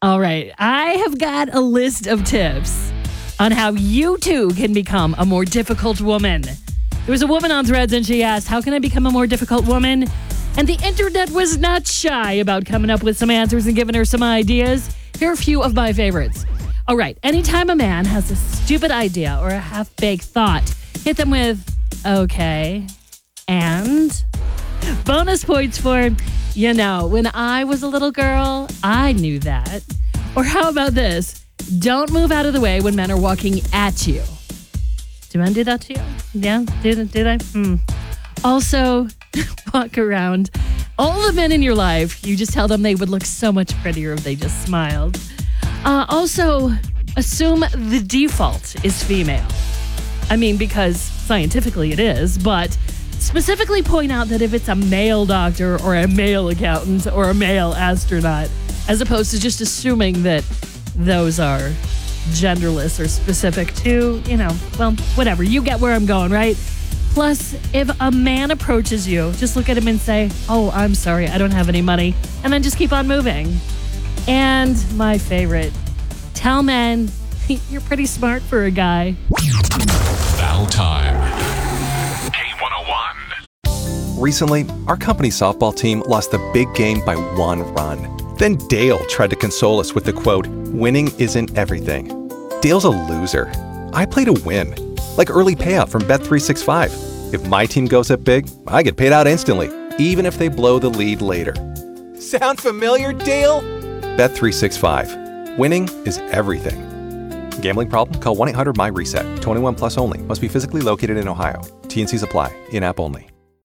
All right. I have got a list of tips on how you too can become a more difficult woman. There was a woman on Threads and she asked, how can I become a more difficult woman? And the internet was not shy about coming up with some answers and giving her some ideas. Here are a few of my favorites. All right. Anytime a man has a stupid idea or a half-baked thought, hit them with, okay, and bonus points for, when I was a little girl, I knew that. Or how about this? Don't move out of the way when men are walking at you. Do men do that to you? Yeah? Do they? Also, walk around. All the men in your life, you just tell them they would look so much prettier if they just smiled. Also, assume the default is female. I mean, because scientifically it is, but specifically point out that if it's a male doctor or a male accountant or a male astronaut, as opposed to just assuming that those are genderless or specific to, whatever. You get where I'm going, right? Plus, if a man approaches you, just look at him and say, oh, I'm sorry, I don't have any money. And then just keep on moving. And my favorite, tell men you're pretty smart for a guy. Now time. K101. Recently, our company's softball team lost the big game by 1 run. Then Dale tried to console us with the quote, winning isn't everything. Dale's a loser. I play to win. Like early payout from Bet365. If my team goes up big, I get paid out instantly, even if they blow the lead later. Sound familiar, Dale? Bet365. Winning is everything. Gambling problem? Call 1-800-MY-RESET. 21 plus only. Must be physically located in Ohio. T&Cs apply. In-app only.